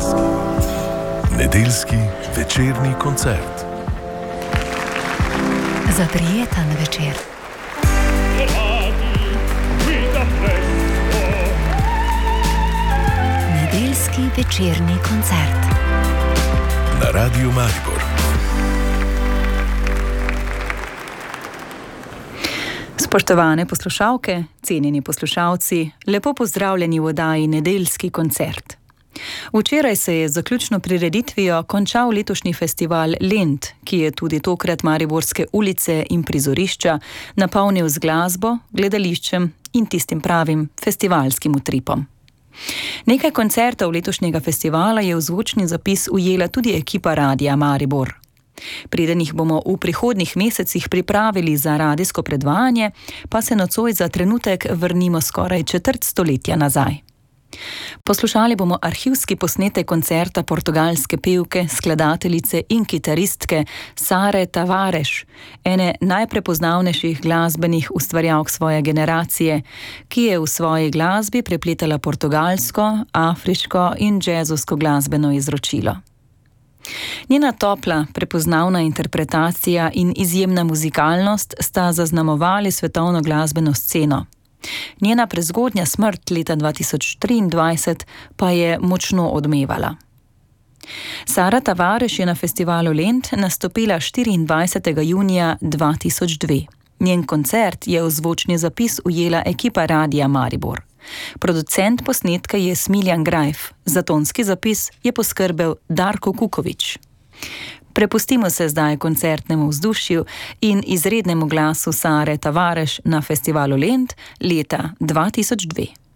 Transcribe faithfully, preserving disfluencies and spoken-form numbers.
Nedeljski večerni koncert. Za prijeten večer. Nedeljski večerni koncert. Na Radiu Maribor. Spoštovane poslušalke, cenjeni poslušalci, lepo pozdravljeni v oddaji Nedeljski koncert. Včeraj se je z zaključno prireditvijo končal letošnji festival Lent, ki je tudi tokrat mariborske ulice in prizorišča napolnil z glasbo, gledališčem in tistim pravim festivalskim utripom. Nekaj koncertov letošnjega festivala je v zvočni zapis ujela tudi ekipa Radia Maribor. Preden jih bomo v prihodnjih mesecih pripravili za radijsko predvajanje, pa se nocoj za trenutek vrnimo skoraj četrt stoletja nazaj. Poslušali bomo arhivski posnetek koncerta portugalske pevke, skladateljice in kitaristke Sare Tavares, ene najprepoznavnejših glasbenih ustvarjalk svoje generacije, ki je v svoji glasbi prepletala portugalsko, afriško in džezovsko glasbeno izročilo. Njena topla, prepoznavna interpretacija in izjemna muzikalnost sta zaznamovali svetovno glasbeno sceno. Njena prezgodnja smrt leta dva tisoč triindvajset pa je močno odmevala. Sara Tavares je na festivalu Lent nastopila štiriindvajsetega junija dva tisoč dve. Njen koncert je v zvočni zapis ujela ekipa Radia Maribor. Producent posnetka je Smiljan Grajf, za tonski zapis je poskrbel Darko Kukovič. Prepustimo se zdaj koncertnemu vzdušju in izrednemu glasu Sare Tavares na festivalu Lent leta dva tisoč dve.